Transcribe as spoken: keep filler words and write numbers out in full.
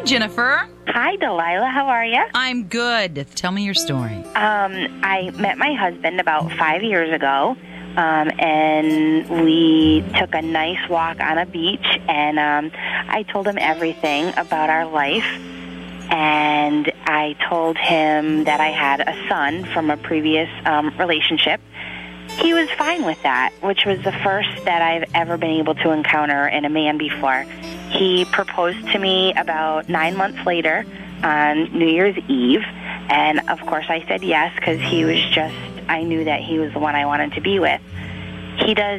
Jennifer. Hi, Delilah. How are you? I'm good. Tell me your story. Um, I met my husband about five years ago, um, and we took a nice walk on a beach, and um, I told him everything about our life, and I told him that I had a son from a previous um, relationship. He was fine with that, which was the first that I've ever been able to encounter in a man before. He proposed to me about nine months later on New Year's Eve, and of course I said yes because he was just, I knew that he was the one I wanted to be with. He does